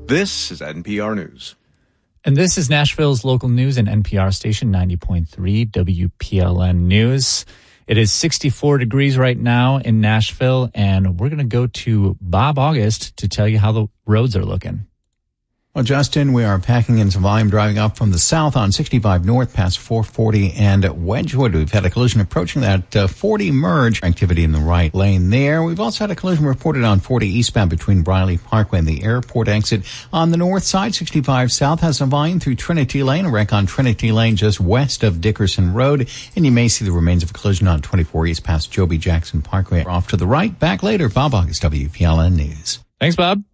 This is NPR News. And this is Nashville's local news and NPR station 90.3 WPLN News. It is 64 degrees right now in Nashville, and we're going to go to Bob August to tell you how the roads are looking. Well, Justin, we are packing in some volume driving up from the south on 65 north past 440 and Wedgwood. We've had a collision approaching that 40 merge activity in the right lane there. We've also had a collision reported on 40 eastbound between Briley Parkway and the airport exit. On the north side, 65 south has some volume through Trinity Lane, a wreck on Trinity Lane just west of Dickerson Road. And you may see the remains of a collision on 24 east past Joby Jackson Parkway. Off to the right, back later. Bob August, WPLN News. Thanks, Bob.